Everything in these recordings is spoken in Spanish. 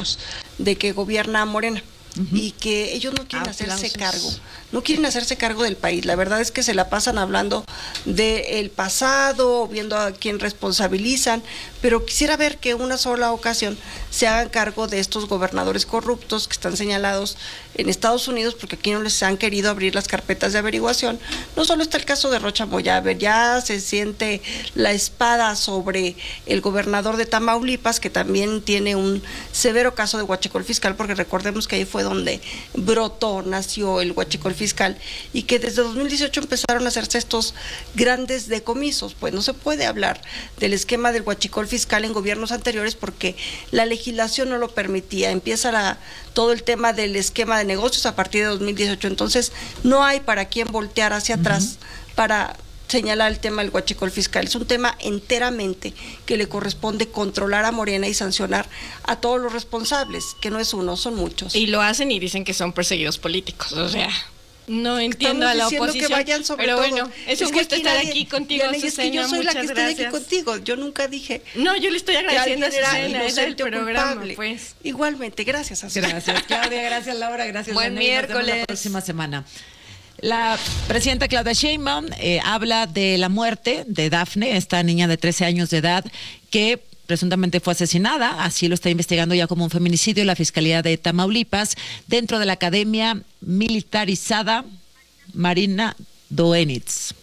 años de que gobierna Morena. Y que ellos no quieren hacerse cargo del país. La verdad es que se la pasan hablando del pasado, viendo a quién responsabilizan, pero quisiera ver que una sola ocasión se hagan cargo de estos gobernadores corruptos que están señalados en Estados Unidos, porque aquí no les han querido abrir las carpetas de averiguación. No solo está el caso de Rocha Moya, ya se siente la espada sobre el gobernador de Tamaulipas, que también tiene un severo caso de huachicol fiscal, porque recordemos que ahí fue donde nació el huachicol fiscal, y que desde 2018 empezaron a hacerse estos grandes decomisos. Pues no se puede hablar del esquema del huachicol fiscal en gobiernos anteriores porque la legislación no lo permitía. Empieza todo el tema del esquema de negocios a partir de 2018, entonces no hay para quién voltear hacia atrás para señalar el tema del huachicol fiscal. Es un tema enteramente que le corresponde controlar a Morena y sancionar a todos los responsables, que no es uno, son muchos. Y lo hacen y dicen que son perseguidos políticos, o sea, no entiendo a la oposición, que vayan sobre pero todo. Bueno, es un gusto estar aquí contigo, Susana, es que yo soy la que estoy aquí contigo, yo nunca dije... No, yo le estoy agradeciendo a Susana, es el programa, culpable. Pues. Igualmente, gracias, Susana. Gracias, Claudia, gracias, Laura, gracias, Buen Daniel. miércoles. Nos vemos la próxima semana. La presidenta Claudia Sheinbaum habla de la muerte de Dafne, esta niña de 13 años de edad que presuntamente fue asesinada, así lo está investigando ya como un feminicidio la Fiscalía de Tamaulipas, dentro de la Academia Militarizada Marina Doenitz.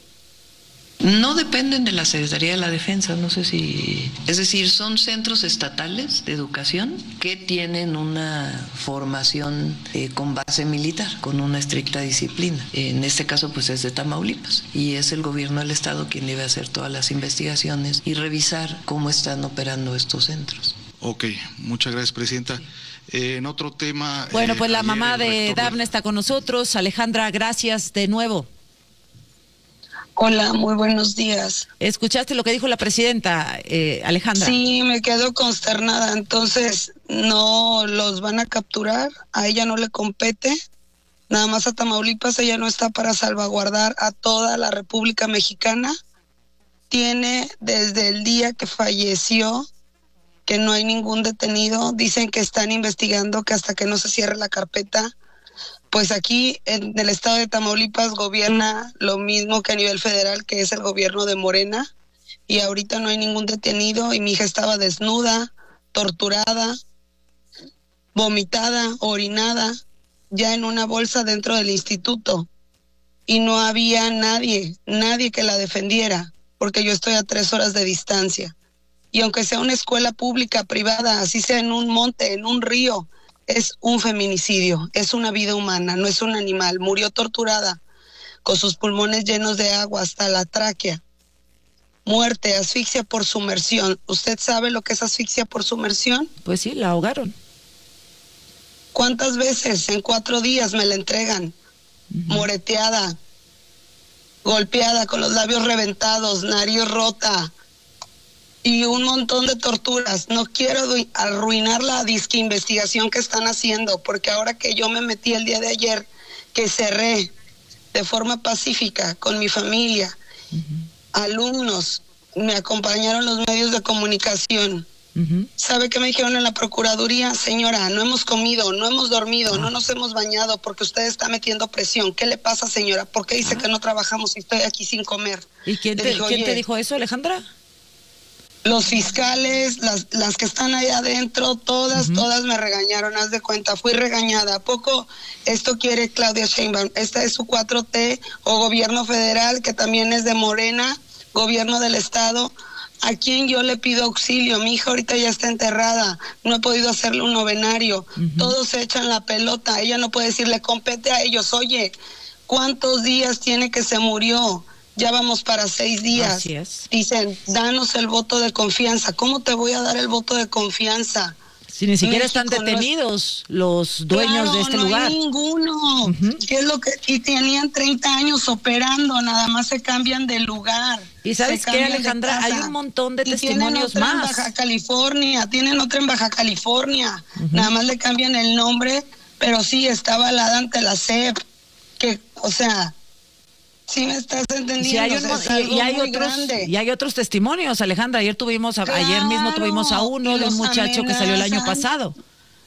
No dependen de la Secretaría de la Defensa, no sé si... Es decir, son centros estatales de educación que tienen una formación con base militar, con una estricta disciplina. En este caso, pues es de Tamaulipas. Y es el gobierno del estado quien debe hacer todas las investigaciones y revisar cómo están operando estos centros. Ok, muchas gracias, Presidenta. En otro tema... Bueno, pues la mamá de Dafne está con nosotros. Alejandra, gracias de nuevo. Hola, muy buenos días. ¿Escuchaste lo que dijo la presidenta, Alejandra? Sí, me quedo consternada. Entonces, no los van a capturar, a ella no le compete, nada más a Tamaulipas, ella no está para salvaguardar a toda la República Mexicana. Tiene desde el día que falleció que no hay ningún detenido, dicen que están investigando, que hasta que no se cierre la carpeta. Pues aquí en el estado de Tamaulipas gobierna lo mismo que a nivel federal, que es el gobierno de Morena, y ahorita no hay ningún detenido y mi hija estaba desnuda, torturada, vomitada, orinada, ya en una bolsa dentro del instituto, y no había nadie que la defendiera, porque yo estoy a 3 horas de distancia, y aunque sea una escuela pública, privada, así sea en un monte, en un río, es un feminicidio, es una vida humana, no es un animal. Murió torturada, con sus pulmones llenos de agua hasta la tráquea. Muerte, asfixia por sumersión. ¿Usted sabe lo que es asfixia por sumersión? Pues sí, la ahogaron. ¿Cuántas veces en 4 días me la entregan? Moreteada, golpeada, con los labios reventados, nariz rota, y un montón de torturas. No quiero arruinar la disque investigación que están haciendo, porque ahora que yo me metí el día de ayer, que cerré de forma pacífica con mi familia, alumnos, me acompañaron los medios de comunicación. ¿Sabe qué me dijeron en la Procuraduría? Señora, no hemos comido, no hemos dormido, no nos hemos bañado porque usted está metiendo presión. ¿Qué le pasa, señora? ¿Por qué dice que no trabajamos si estoy aquí sin comer? ¿Y quién te dijo eso, Alejandra? Los fiscales, las que están ahí adentro, todas me regañaron, haz de cuenta, fui regañada. ¿A poco esto quiere Claudia Sheinbaum? Esta es su 4T o gobierno federal, que también es de Morena, gobierno del estado. ¿A quién yo le pido auxilio? Mi hija ahorita ya está enterrada, no he podido hacerle un novenario, todos se echan la pelota, ella no puede decirle, compete a ellos, oye, ¿cuántos días tiene que se murió? Ya vamos para 6 días. Así es. Dicen, danos el voto de confianza. ¿Cómo te voy a dar el voto de confianza? Si ni siquiera México están detenidos los dueños de este lugar. No hay ninguno. ¿Qué es lo que? Y tenían 30 años operando, nada más se cambian de lugar. Y ¿sabes qué, Alejandra? Hay un montón de testimonios tienen otra más. En Baja California, tienen otra en Baja California. Nada más le cambian el nombre, pero sí está avalada ante la SEP. Que, o sea... Sí, me estás entendiendo. Y hay otros testimonios, Alejandra. Ayer mismo tuvimos a uno de un muchacho que salió el año pasado.